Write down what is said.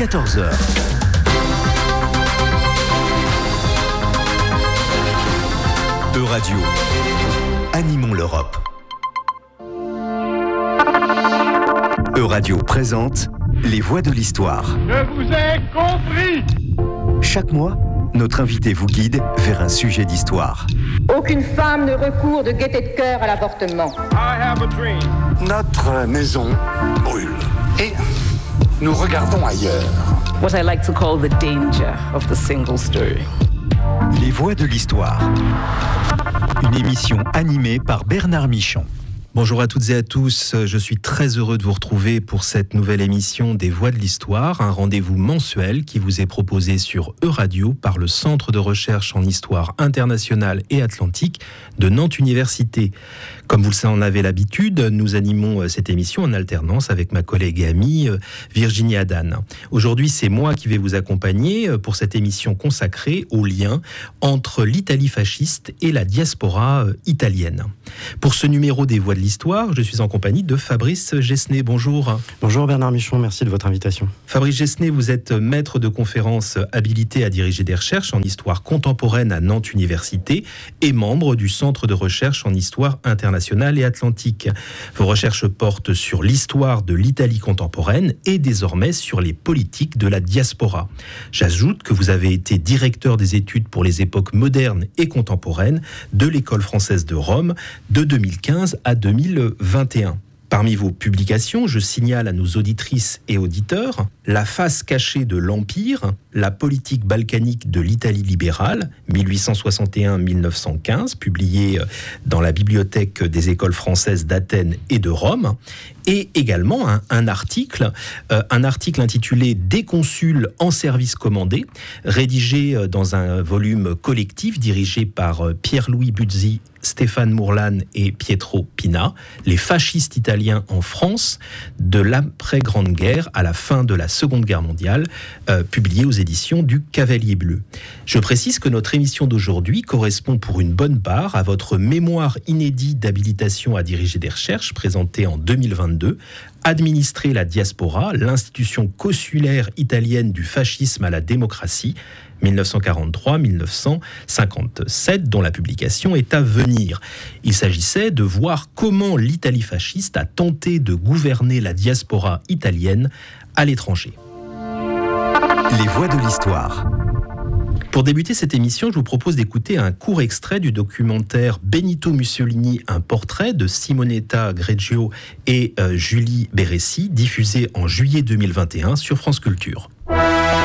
14h. Euradio, animons l'Europe. Euradio présente Les Voix de l'Histoire. Je vous ai compris. Chaque mois, notre invité vous guide vers un sujet d'histoire. Aucune femme ne recourt de gaieté de cœur à l'avortement. I have a dream. Notre maison brûle et nous regardons ailleurs. What I like to call the danger of the single story. Les Voix de l'Histoire. Une émission animée par Bernard Michon. Bonjour à toutes et à tous, je suis très heureux de vous retrouver pour cette nouvelle émission des Voix de l'Histoire, un rendez-vous mensuel qui vous est proposé sur Euradio par le Centre de recherche en histoire internationale et atlantique de Nantes Université. Comme vous en avez l'habitude, nous animons cette émission en alternance avec ma collègue et amie Virginie Adan. Aujourd'hui, c'est moi qui vais vous accompagner pour cette émission consacrée au lien entre l'Italie fasciste et la diaspora italienne. Pour ce numéro des Voix de l'Histoire, je suis en compagnie de Fabrice Gesnet. Bonjour. Bonjour Bernard Michon, merci de votre invitation. Fabrice Gesnet, vous êtes maître de conférences habilité à diriger des recherches en histoire contemporaine à Nantes Université et membre du Centre de recherche en histoire internationale et atlantique. Vos recherches portent sur l'histoire de l'Italie contemporaine et désormais sur les politiques de la diaspora. J'ajoute que vous avez été directeur des études pour les époques modernes et contemporaines de l'École française de Rome de 2015 à 2021. Parmi vos publications, je signale à nos auditrices et auditeurs La face cachée de l'Empire, la politique balkanique de l'Italie libérale, 1861-1915, publié dans la bibliothèque des écoles françaises d'Athènes et de Rome, et également un article intitulé Des consuls en service commandé, rédigé dans un volume collectif dirigé par Pierre-Louis Buzzi, Stéphane Mourlan et Pietro Pina, les fascistes italiens en France de l'après-Grande Guerre à la fin de la Seconde Guerre mondiale, publié aux éditions du Cavalier Bleu. Je précise que notre émission d'aujourd'hui correspond pour une bonne part à votre mémoire inédit d'habilitation à diriger des recherches présentée en 2022, Administrer la diaspora, l'institution consulaire italienne du fascisme à la démocratie, 1943-1957, dont la publication est à venir. Il s'agissait de voir comment l'Italie fasciste a tenté de gouverner la diaspora italienne à l'étranger. Les Voix de l'Histoire. Pour débuter cette émission, je vous propose d'écouter un court extrait du documentaire Benito Mussolini, un portrait de Simonetta Greggio et Julie Beressi, diffusé en juillet 2021 sur France Culture.